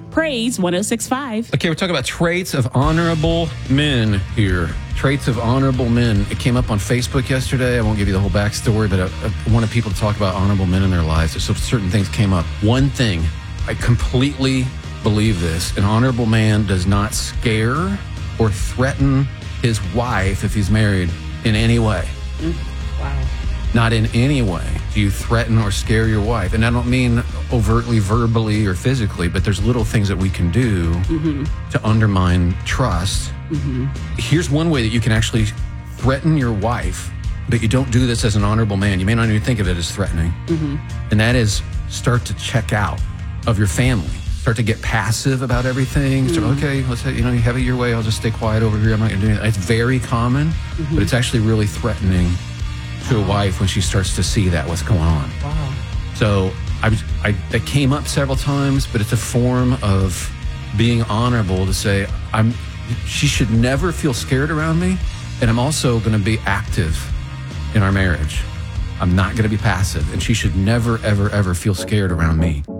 Praise 106.5. Okay, we're talking about traits of honorable men here. Traits of honorable men. It came up on Facebook yesterday. I won't give you the whole backstory, but I wanted people to talk about honorable men in their lives. So certain things came up. One thing, I completely believe this. An honorable man does not scare or threaten his wife if he's married in any way. Wow. Not in any way do you threaten or scare your wife. And I don't mean overtly, verbally, or physically, but there's little things that we can do to undermine trust. Here's one way that you can actually threaten your wife, but you don't do this as an honorable man. You may not even think of it as threatening. And that is start to check out of your family. Start to get passive about everything. Start, okay, let's say, you have it your way. I'll just stay quiet over here. I'm not going to do anything. It's very common, but it's actually really threatening to a wife when she starts to see that what's going on. Wow. So that came up several times, but it's a form of being honorable to say she should never feel scared around me, and I'm also going to be active in our marriage. I'm not going to be passive, and she should never, ever, ever feel scared around me.